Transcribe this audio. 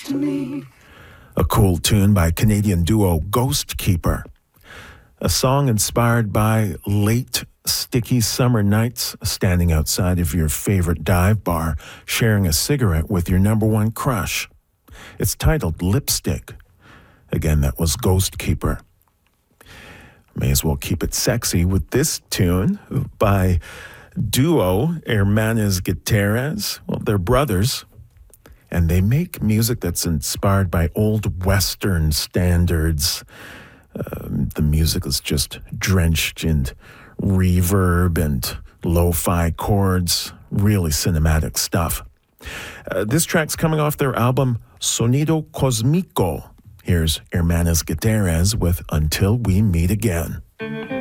to me. A cool tune by Canadian duo Ghost Keeper. A song inspired by late, sticky summer nights, standing outside of your favorite dive bar, sharing a cigarette with your number one crush. It's titled Lipstick. Again, that was Ghost Keeper. May as well keep it sexy with this tune by duo Hermanas Gutierrez. Well, they're brothers, and they make music that's inspired by old Western standards. The music is just drenched in reverb and lo-fi chords, really cinematic stuff. This track's coming off their album Sonido Cósmico. Here's Hermanas Gutierrez with Until We Meet Again.